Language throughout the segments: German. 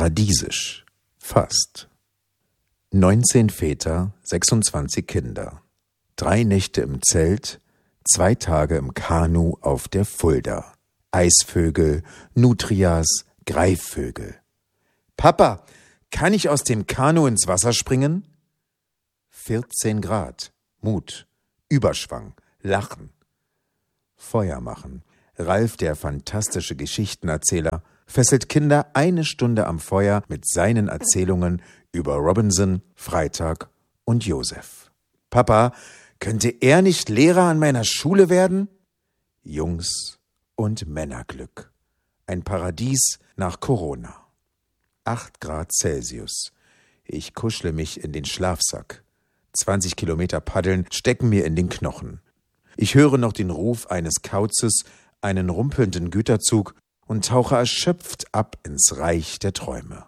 Paradiesisch. Fast. 19 Väter, 26 Kinder. 3 Nächte im Zelt, 2 Tage im Kanu auf der Fulda. Eisvögel, Nutrias, Greifvögel. »Papa, kann ich aus dem Kanu ins Wasser springen?« 14 Grad, Mut, Überschwang, Lachen. Feuer machen. Ralf, der fantastische Geschichtenerzähler, fesselt Kinder 1 Stunde am Feuer mit seinen Erzählungen über Robinson, Freitag und Josef. »Papa, könnte er nicht Lehrer an meiner Schule werden?« Jungs- und Männerglück. Ein Paradies nach Corona. 8 Grad Celsius. Ich kuschle mich in den Schlafsack. 20 Kilometer Paddeln stecken mir in den Knochen. Ich höre noch den Ruf eines Kauzes, einen rumpelnden Güterzug und tauche erschöpft ab ins Reich der Träume.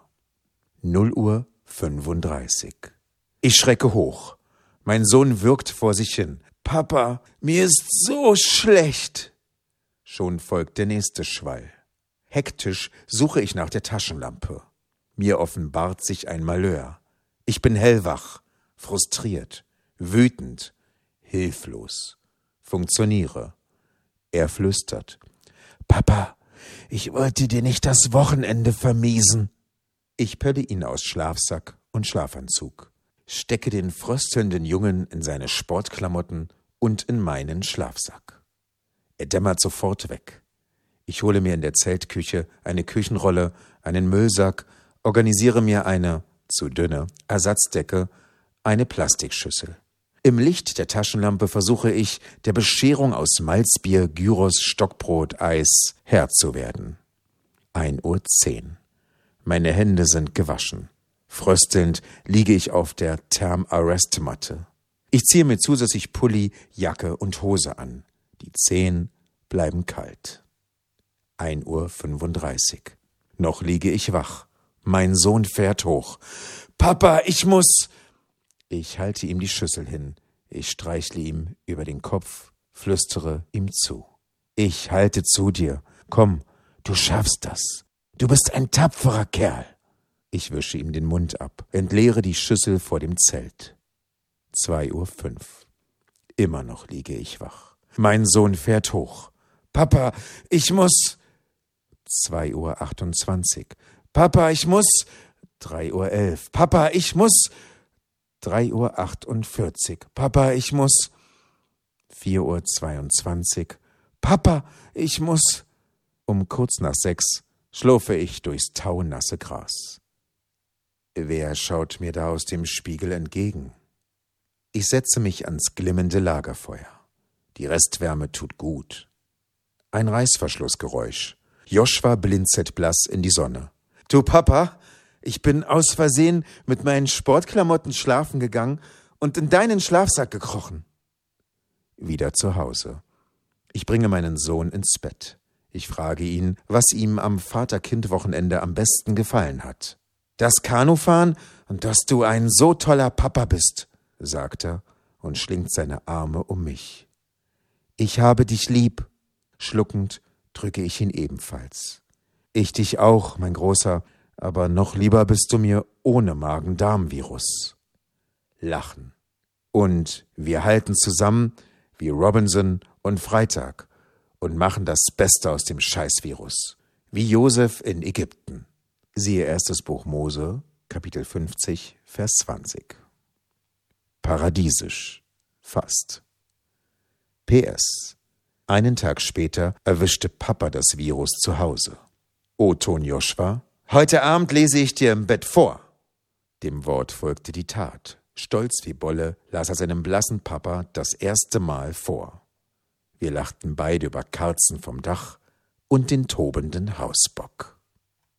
0:35 Uhr. Ich schrecke hoch. Mein Sohn würgt vor sich hin. »Papa, mir ist so schlecht!« Schon folgt der nächste Schwall. Hektisch suche ich nach der Taschenlampe. Mir offenbart sich ein Malheur. Ich bin hellwach, frustriert, wütend, hilflos. Funktioniere. Er flüstert. »Papa, ich wollte dir nicht das Wochenende vermiesen.« Ich pelle ihn aus Schlafsack und Schlafanzug, stecke den fröstelnden Jungen in seine Sportklamotten und in meinen Schlafsack. Er dämmert sofort weg. Ich hole mir in der Zeltküche eine Küchenrolle, einen Müllsack, organisiere mir eine, zu dünne, Ersatzdecke, eine Plastikschüssel. Im Licht der Taschenlampe versuche ich, der Bescherung aus Malzbier, Gyros, Stockbrot, Eis Herr zu werden. 1:10 Uhr. Meine Hände sind gewaschen. Fröstelnd liege ich auf der Therm-Arrest-Matte. Ich ziehe mir zusätzlich Pulli, Jacke und Hose an. Die Zehen bleiben kalt. 1:35 Uhr. Noch liege ich wach. Mein Sohn fährt hoch. »Papa, ich muss!« Ich halte ihm die Schüssel hin. Ich streichle ihm über den Kopf, flüstere ihm zu. »Ich halte zu dir. Komm, du schaffst das. Du bist ein tapferer Kerl.« Ich wische ihm den Mund ab, entleere die Schüssel vor dem Zelt. 2:05 Uhr. Immer noch liege ich wach. Mein Sohn fährt hoch. »Papa, ich muss!« 2:28 Uhr. »Papa, ich muss!« 3:11 Uhr. »Papa, ich muss!« 3:48 Uhr. »Papa, ich muss!« 4:22 Uhr. »Papa, ich muss!« Um kurz nach 6 schlurfe ich durchs taunasse Gras. Wer schaut mir da aus dem Spiegel entgegen? Ich setze mich ans glimmende Lagerfeuer. Die Restwärme tut gut. Ein Reißverschlussgeräusch. Joshua blinzelt blass in die Sonne. »Du Papa, ich bin aus Versehen mit meinen Sportklamotten schlafen gegangen und in deinen Schlafsack gekrochen.« Wieder zu Hause. Ich bringe meinen Sohn ins Bett. Ich frage ihn, was ihm am Vater-Kind-Wochenende am besten gefallen hat. »Das Kanufahren und dass du ein so toller Papa bist«, sagt er und schlingt seine Arme um mich. »Ich habe dich lieb.« Schluckend drücke ich ihn ebenfalls. »Ich dich auch, mein Großer, aber noch lieber bist du mir ohne Magen-Darm-Virus.« Lachen. Und wir halten zusammen wie Robinson und Freitag und machen das Beste aus dem Scheißvirus, wie Josef in Ägypten. Siehe 1. Buch Mose, Kapitel 50, Vers 20. Paradiesisch. Fast. PS. Einen Tag später erwischte Papa das Virus zu Hause. O-Ton Joshua: »Heute Abend lese ich dir im Bett vor.« Dem Wort folgte die Tat. Stolz wie Bolle las er seinem blassen Papa das erste Mal vor. Wir lachten beide über Karzen vom Dach und den tobenden Hausbock.